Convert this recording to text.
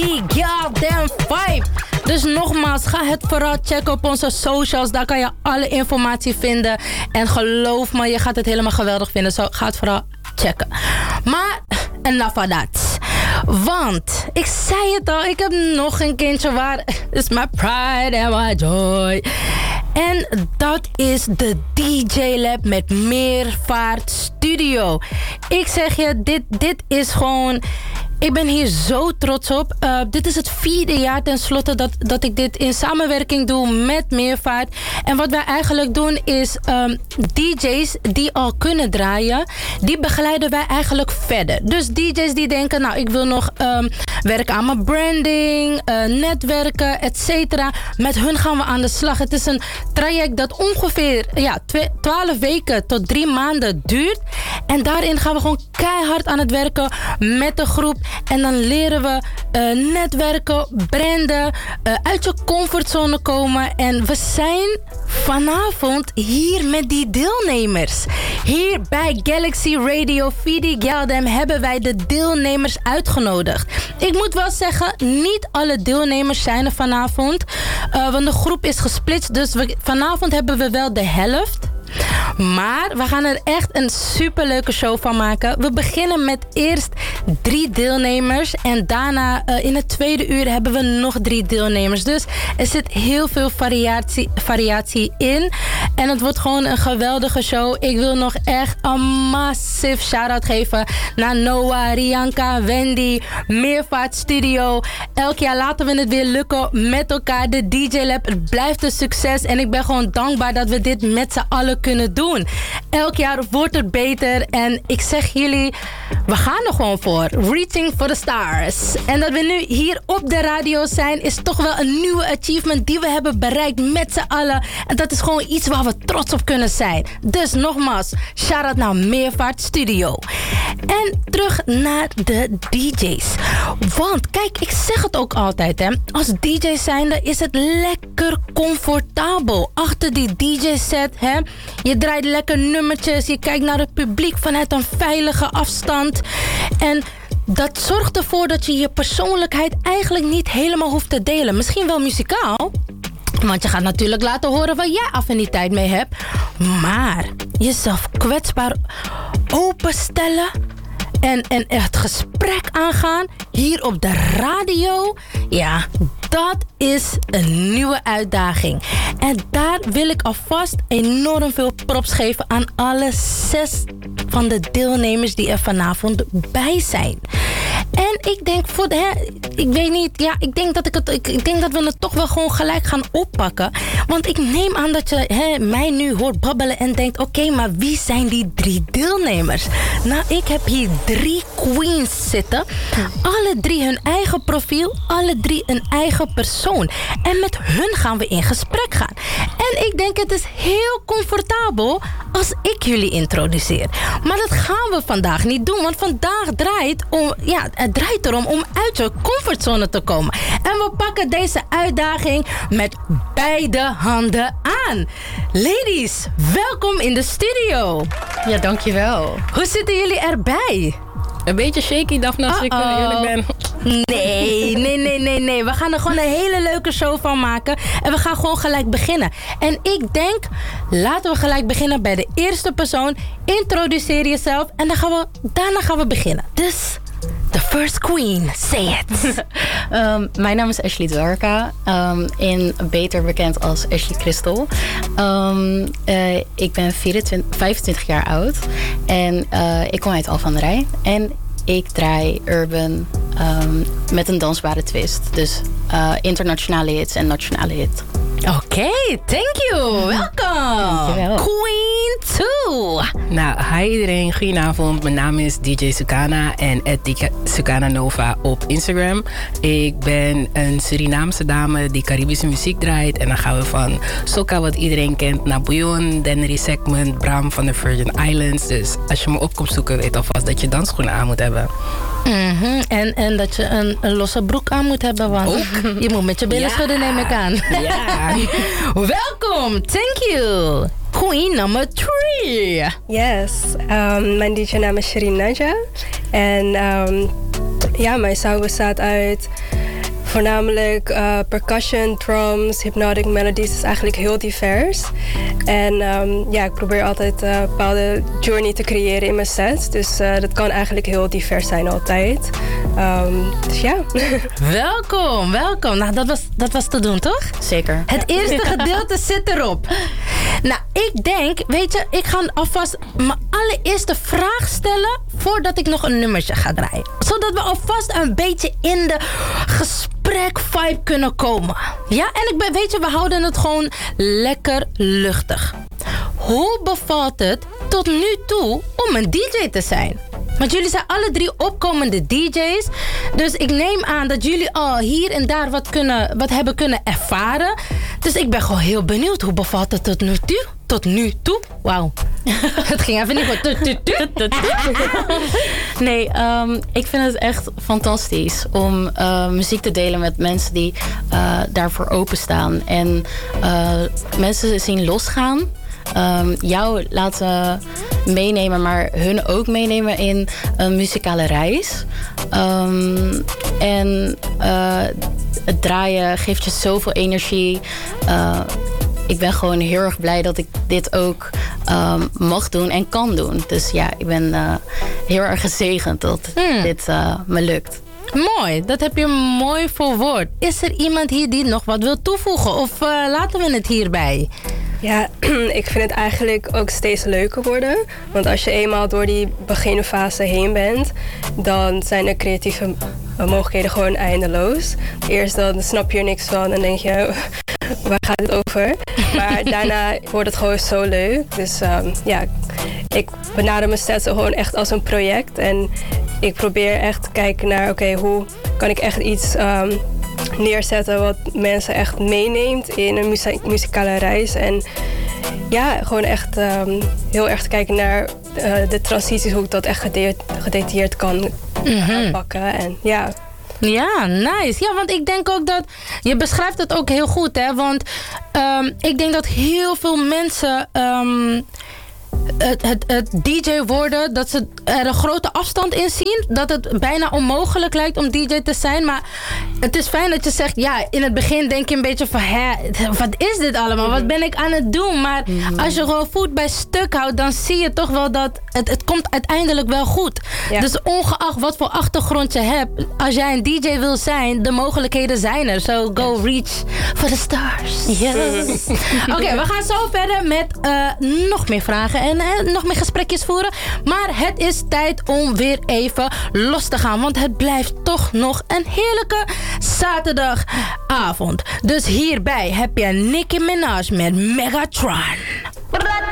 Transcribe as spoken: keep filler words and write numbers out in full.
die goddamn vibe. Dus nogmaals, ga het vooral checken op onze socials. Daar kan je alle informatie vinden. En geloof me, je gaat het helemaal geweldig vinden. Zo, ga het vooral checken. Maar, enough of that. Want, ik zei het al, ik heb nog een kindje waar... It's my pride and my joy. En dat is de D J Lab met Meervaart Studio. Ik zeg je, dit, dit is gewoon... Ik ben hier zo trots op. Uh, dit is het vierde jaar tenslotte dat, dat ik dit in samenwerking doe met Meervaart. En wat wij eigenlijk doen is um, D J's die al kunnen draaien, die begeleiden wij eigenlijk verder. Dus D J's die denken, nou ik wil nog um, werken aan mijn branding, uh, netwerken, et cetera. Met hun gaan we aan de slag. Het is een traject dat ongeveer ja, twaalf weken tot drie maanden duurt. En daarin gaan we gewoon keihard aan het werken met de groep. En dan leren we uh, netwerken, branden, uh, uit je comfortzone komen. En we zijn vanavond hier met die deelnemers. Hier bij Galaxy Radio Fidi Geldem hebben wij de deelnemers uitgenodigd. Ik moet wel zeggen, niet alle deelnemers zijn er vanavond. Uh, want de groep is gesplitst, dus we, vanavond hebben we wel de helft. Maar we gaan er echt een superleuke show van maken. We beginnen met eerst drie deelnemers. En daarna uh, in het tweede uur hebben we nog drie deelnemers. Dus er zit heel veel variatie, variatie in. En het wordt gewoon een geweldige show. Ik wil nog echt een massive shout-out geven naar Noah, Rianka, Wendy, Meervaart Studio. Elk jaar laten we het weer lukken met elkaar. De D J Lab, het blijft een succes. En ik ben gewoon dankbaar dat we dit met z'n allen kunnen doen. Elk jaar wordt het beter. En ik zeg jullie, we gaan er gewoon voor. Reaching for the stars. En dat we nu hier op de radio zijn, is toch wel een nieuwe achievement die we hebben bereikt met z'n allen. En dat is gewoon iets waar we trots op kunnen zijn. Dus nogmaals, shout-out naar Meervaart Studio. En terug naar de D J's. Want kijk, ik zeg het ook altijd, hè. Als D J zijnde is het lekker comfortabel. Achter die D J-set, hè. Je draait lekker nummertjes. Je kijkt naar het publiek vanuit een veilige afstand. En dat zorgt ervoor dat je je persoonlijkheid eigenlijk niet helemaal hoeft te delen. Misschien wel muzikaal. Want je gaat natuurlijk laten horen waar jij affiniteit mee hebt. Maar jezelf kwetsbaar openstellen en, en het gesprek aangaan hier op de radio. Ja, dat is een nieuwe uitdaging. En daar wil ik alvast enorm veel props geven aan alle zes van de deelnemers die er vanavond bij zijn. En ik denk voor de, hè, ik weet niet, ja, ik denk dat ik het, ik, ik denk dat we het toch wel gewoon gelijk gaan oppakken. Want ik neem aan dat je hè, mij nu hoort babbelen en denkt, oké, okay, maar wie zijn die drie deelnemers? Nou, ik heb hier drie queens zitten. Alle drie hun eigen profiel, alle drie een eigen persoon. En met hun gaan we in gesprek gaan. En ik denk, het is heel comfortabel als ik jullie introduceer. Maar dat gaan we vandaag niet doen, want vandaag draait om, ja, het draait erom om uit je comfortzone te komen. En we pakken deze uitdaging met beide handen aan. Ladies, welkom in de studio. Ja, dankjewel. Hoe zitten jullie erbij? Een beetje shaky, Daphne, als Uh-oh. ik uh, eerlijk ben. Nee, nee, nee, nee, nee. We gaan er gewoon een hele leuke show van maken. En we gaan gewoon gelijk beginnen. En ik denk, laten we gelijk beginnen bij de eerste persoon. Introduceer jezelf en dan gaan we, daarna gaan we beginnen. Dus, the first queen, say it. um, mijn naam is Ashley Dwarka. Um, in beter bekend als Ashley Crystal. Um, uh, ik ben vierentwintig, vijfentwintig jaar oud. En uh, ik kom uit Alphen aan de Rijn. En ik draai urban um, met een dansbare twist. Dus uh, internationale hits en nationale hits. Oké, okay, thank you. Welkom. Dankjewel. Queen two. Nou, hi iedereen. Goedenavond. Mijn naam is D J Sukana en at Sukana Nova op Instagram. Ik ben een Surinaamse dame die Caribische muziek draait. En dan gaan we van soca, wat iedereen kent, naar bouillon, Dennery Segment, Bram van de Virgin Islands. Dus als je me op komt zoeken, weet alvast dat je dansschoenen aan moet hebben. Mm-hmm. En, en dat je een, een losse broek aan moet hebben, want ook. Je moet met je billen ja. schudden, neem ik aan. Ja. Welkom, thank you. Queen number three. Yes, um, mijn D J-naam is Shirin Naja. En um, ja, mijn sound bestaat uit voornamelijk uh, percussion, drums, hypnotic melodies. Het is eigenlijk heel divers. En um, ja, ik probeer altijd uh, een bepaalde journey te creëren in mijn sets. Dus uh, dat kan eigenlijk heel divers zijn altijd. Um, dus ja. Welkom, welkom. Nou, dat was, dat was te doen, toch? Zeker. Het eerste gedeelte zit erop. Nou, ik denk, weet je, ik ga alvast mijn allereerste vraag stellen voordat ik nog een nummertje ga draaien. Zodat we alvast een beetje in de gesprek-vibe kunnen komen. Ja, en ik ben, weet je, we houden het gewoon lekker luchtig. Hoe bevalt het tot nu toe om een D J te zijn? Want jullie zijn alle drie opkomende D J's. Dus ik neem aan dat jullie al hier en daar wat, kunnen, wat hebben kunnen ervaren. Dus ik ben gewoon heel benieuwd. Hoe bevalt het tot nu toe? Tot nu toe? Wauw. Het ging even niet goed. Nee, um, ik vind het echt fantastisch om uh, muziek te delen met mensen die uh, daarvoor openstaan. En uh, mensen zien losgaan. Um, jou laten meenemen, maar hun ook meenemen in een muzikale reis. Um, en uh, het draaien geeft je zoveel energie. Uh, ik ben gewoon heel erg blij dat ik dit ook um, mag doen en kan doen. Dus ja, ik ben uh, heel erg gezegend dat hmm. dit uh, me lukt. Mooi, dat heb je mooi verwoord. Is er iemand hier die nog wat wil toevoegen? Of uh, laten we het hierbij? Ja, ik vind het eigenlijk ook steeds leuker worden. Want als je eenmaal door die beginfase heen bent, dan zijn de creatieve mogelijkheden gewoon eindeloos. Eerst dan snap je er niks van en denk je, waar gaat het over? Maar daarna wordt het gewoon zo leuk. Dus um, ja, ik benader mijn sets gewoon echt als een project. En ik probeer echt te kijken naar, oké, okay, hoe kan ik echt iets um, neerzetten wat mensen echt meeneemt in een muzie- muzikale reis. En ja, gewoon echt um, heel erg te kijken naar uh, de transities, hoe ik dat echt gede- gedetailleerd kan mm-hmm. aanpakken. En ja. Ja, nice. Ja, want ik denk ook dat... Je beschrijft het ook heel goed, hè. Want um, ik denk dat heel veel mensen... Um, Het, het, het D J worden, dat ze er een grote afstand in zien. Dat het bijna onmogelijk lijkt om D J te zijn. Maar het is fijn dat je zegt, ja, in het begin denk je een beetje van, hè, wat is dit allemaal? Wat ben ik aan het doen? Maar mm-hmm. als je gewoon voet bij stuk houdt, dan zie je toch wel dat het, het komt uiteindelijk wel goed. Ja. Dus ongeacht wat voor achtergrond je hebt, als jij een D J wil zijn, de mogelijkheden zijn er. So go reach for the stars. Yes. Oké, okay, we gaan zo verder met uh, nog meer vragen en uh, nog meer gesprekjes voeren. Maar het is tijd om weer even los te gaan. Want het blijft toch nog een heerlijke zaterdagavond. Dus hierbij heb je Nicki Minaj met Megatron.